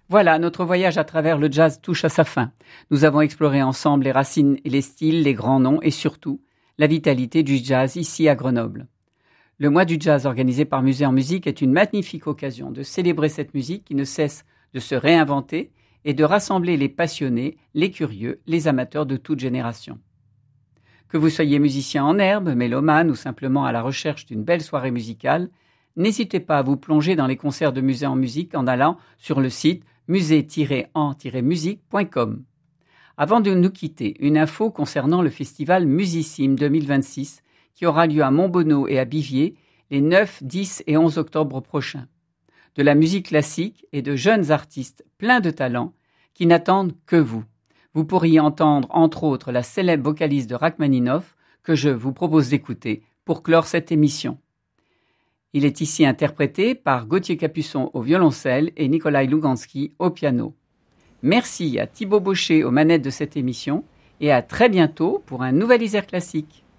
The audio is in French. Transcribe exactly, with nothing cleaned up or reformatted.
Voilà, notre voyage à travers le jazz touche à sa fin. Nous avons exploré ensemble les racines et les styles, les grands noms et surtout la vitalité du jazz ici à Grenoble. Le mois du jazz organisé par Musée en Musique est une magnifique occasion de célébrer cette musique qui ne cesse de se réinventer et de rassembler les passionnés, les curieux, les amateurs de toute génération. Que vous soyez musicien en herbe, mélomane ou simplement à la recherche d'une belle soirée musicale, n'hésitez pas à vous plonger dans les concerts de Musée en Musique en allant sur le site musée tiret en tiret musique point com. Avant de nous quitter, une info concernant le festival Musicime deux mille vingt-six qui aura lieu à Montbonneau et à Biviers les neuf, dix et onze octobre prochains. De la musique classique et de jeunes artistes pleins de talent qui n'attendent que vous. Vous pourriez entendre entre autres la célèbre vocaliste de Rachmaninoff que je vous propose d'écouter pour clore cette émission. Il est ici interprété par Gauthier Capuçon au violoncelle et Nikolai Lugansky au piano. Merci à Thibaut Baucher aux manettes de cette émission et à très bientôt pour un nouvel Isère Classique.